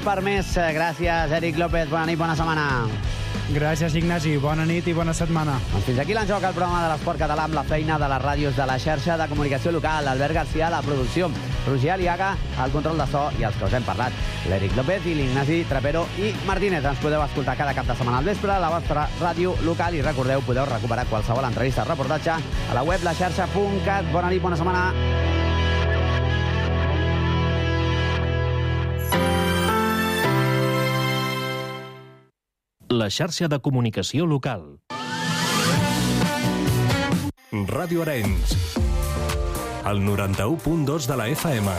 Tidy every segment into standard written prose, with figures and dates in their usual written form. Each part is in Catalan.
Per més, gràcies, Eric López. Bona nit, bona setmana. Gràcies, Ignasi. Bona nit i bona setmana. Doncs fins aquí l'enjoc, el programa de l'esport català amb la feina de les ràdios de la xarxa de comunicació local. Albert García, la producció. Roger Aliaga, el control de so i els que us hem parlat. L'Eric López i l'Ignasi Trapero i Martínez. Ens podeu escoltar cada cap de setmana al vespre a la vostra ràdio local i recordeu, podeu recuperar qualsevol entrevista o reportatge a la web laxarxa.cat. Bona nit, bona setmana. La xarxa de comunicació local. Ràdio Arenys, el 91.2 de la FM.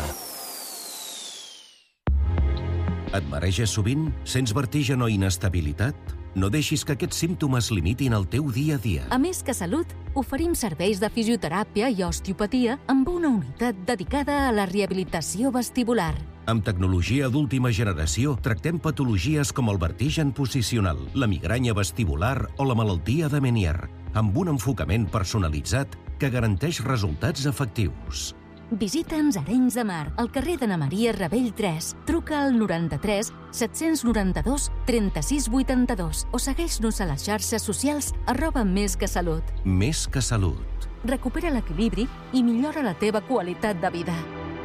Et mareges sovint? Sents vertigen o inestabilitat? No deixis que aquests símptomes limitin el teu dia a dia. A Més que Salut, oferim serveis de fisioteràpia i osteopatia amb una unitat dedicada a la rehabilitació vestibular. Amb tecnologia d'última generació, tractem patologies com el vertigen posicional, la migranya vestibular o la malaltia de Menier, amb un enfocament personalitzat que garanteix resultats efectius. Visita'ns a Arenys de Mar, al carrer d'Anna Maria Ravell 3. Truca al 93 792 36 82 o segueix-nos a les xarxes socials @mesquesalut. Més que Salut. Recupera l'equilibri i millora la teva qualitat de vida.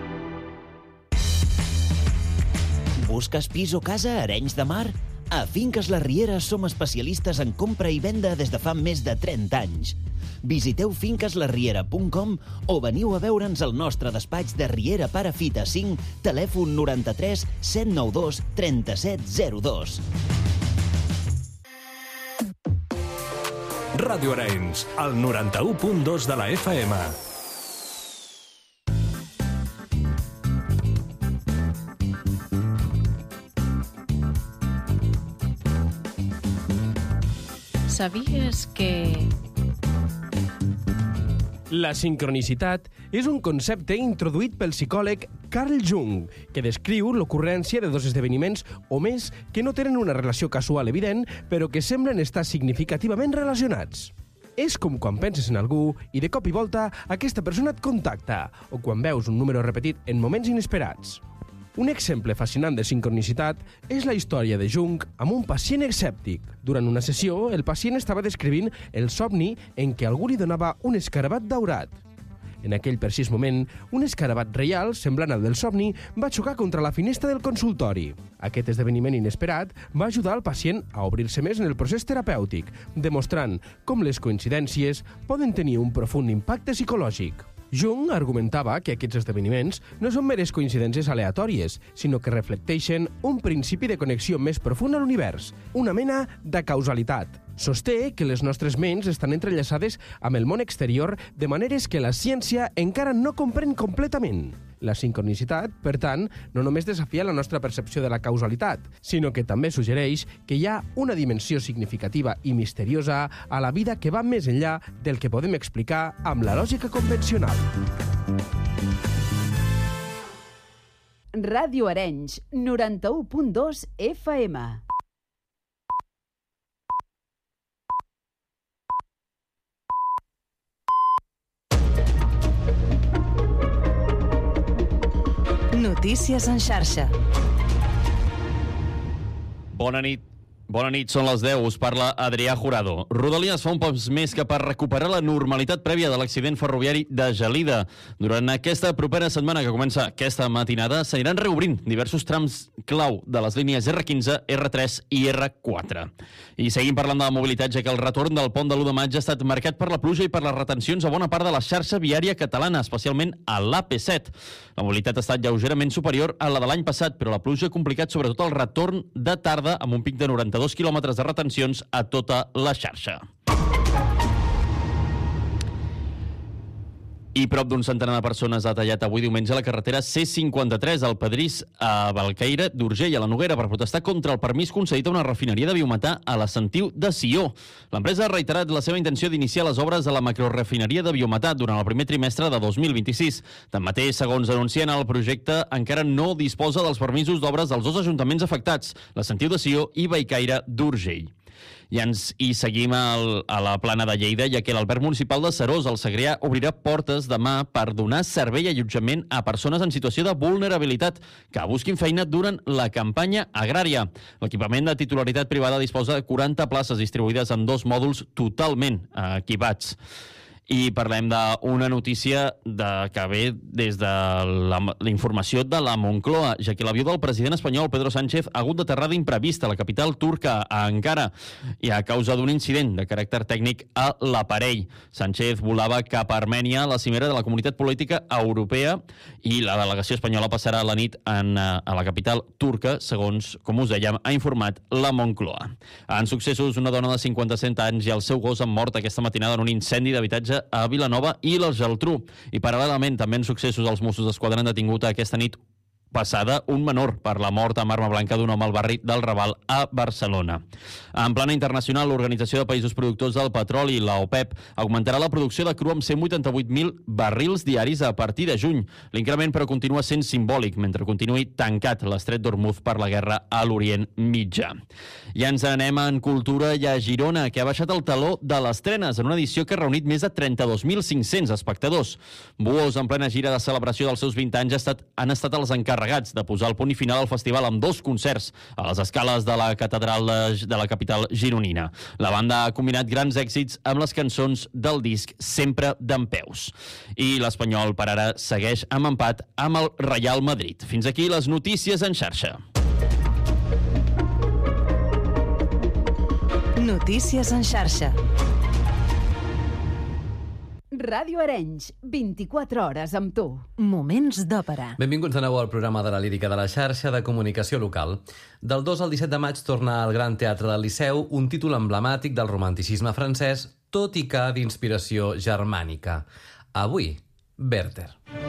Busques pis o casa a Arenys de Mar? A Finques La Riera som especialistes en compra i venda des de fa més de 30 anys. Visiteu finqueslarriera.com o veniu a veure'ns al nostre despatx de Riera Parafita 5, telèfon 93 792 3702. Ràdio Arenys, el 91.2 de la FM. ¿Sabías que...? La sincronicitat és un concepte introduït pel psicòleg Carl Jung, que descriu l'ocurrència de dos esdeveniments o més que no tenen una relació casual evident, però que semblen estar significativament relacionats. És com quan penses en algú i de cop i volta aquesta persona et contacta, o quan veus un número repetit en moments inesperats. Un exemple fascinant de sincronicitat és la història de Jung amb un pacient escèptic. Durant una sessió, el pacient estava descrivint el somni en què algú li donava un escarabat daurat. En aquell precís moment, un escarabat reial, semblant al del somni, va xocar contra la finestra del consultori. Aquest esdeveniment inesperat va ajudar al pacient a obrir-se més en el procés terapèutic, demostrant com les coincidències poden tenir un profund impacte psicològic. Jung argumentava que aquests esdeveniments no són meres coincidències aleatòries, sinó que reflecteixen un principi de connexió més profund a l'univers, una mena de causalitat. Sosté que les nostres ments estan entrellaçades amb el món exterior de maneres que la ciència encara no comprèn completament. La sincronicitat, per tant, no només desafia la nostra percepció de la causalitat, sinó que també suggereix que hi ha una dimensió significativa i misteriosa a la vida que va més enllà del que podem explicar amb la lògica convencional. Ràdio Arenys, 91.2 FM. Notícies en xarxa. Bona nit. Bona nit, són les 10, us parla Adrià Jurado. Rodalies fa un pas més que per recuperar la normalitat prèvia de l'accident ferroviari de Gelida. Durant aquesta propera setmana que comença aquesta matinada s'aniran reobrint diversos trams clau de les línies R15, R3 i R4. I seguim parlant de la mobilitat, ja que el retorn del pont de l'1 de maig ha estat marcat per la pluja i per les retencions a bona part de la xarxa viària catalana, especialment a l'AP7. La mobilitat ha estat lleugerament superior a la de l'any passat, però la pluja ha complicat sobretot el retorn de tarda amb un pic de 92 quilòmetres de retencions a tota la xarxa. I prop d'un centenar de persones ha tallat avui diumenge la carretera C53 al Pedrís a Balqueire d'Urgell, a la Noguera, per protestar contra el permís concedit a una refineria de biometà a la Sentiu de Sió. L'empresa ha reiterat la seva intenció d'iniciar les obres a la macrorefineria de biometà durant el primer trimestre de 2026. Tanmateix, segons anuncien, el projecte encara no disposa dels permisos d'obres dels dos ajuntaments afectats, la Sentiu de Sió i Bellcaire d'Urgell. I seguim a la plana de Lleida, ja que l'Alberg Municipal de Serós, al Segrià, obrirà portes demà per donar servei i allotjament a persones en situació de vulnerabilitat que busquin feina durant la campanya agrària. L'equipament de titularitat privada disposa de 40 places distribuïdes en 2 mòduls totalment equipats. I parlem d'una notícia que ve des de la informació de la Moncloa, ja que l'avió del president espanyol Pedro Sánchez ha hagut d'aterrar d'imprevist a la capital turca, a Ankara, i a causa d'un incident de caràcter tècnic a l'aparell. Sánchez volava cap a Armènia, a la cimera de la Comunitat Política Europea, i la delegació espanyola passarà la nit a la capital turca, segons, com us dèiem, ha informat la Moncloa. En successos, una dona de 57 anys i el seu gos han mort aquesta matinada en un incendi d'habitatge a Vilanova i la Geltrú. I paral·lelament, també en successos, els Mossos d'Esquadra han detingut aquesta nit passada un menor per la mort amb arma blanca d'un home al barri del Raval a Barcelona. En plana internacional, l'Organització de Països Productors del Petroli, la OPEP, augmentarà la producció de cru amb 188.000 barrils diaris a partir de juny. L'increment, però, continua sent simbòlic, mentre continuï tancat l'estret d'Hormuz per la guerra a l'Orient Mitjà. I ens anem en cultura i a Girona, que ha baixat el taló de les estrenes en una edició que ha reunit més de 32.500 espectadors. Buhos, en plena gira de celebració dels seus 20 anys, han estat els encarregats de posar el punt i final al festival amb 2 concerts a les escales de la catedral de la capital gironina. La banda ha combinat grans èxits amb les cançons del disc Sempre dempeus. I l'Espanyol, per ara, segueix amb empat amb el Real Madrid. Fins aquí les notícies en xarxa. Notícies en xarxa. Ràdio Arenys, 24 hores amb tu. Moments d'òpera. Benvinguts de nou al programa de la lírica de la xarxa de comunicació local. Del 2 al 17 de maig torna al Gran Teatre del Liceu un títol emblemàtic del romanticisme francès, tot i que d'inspiració germànica. Avui, Werther.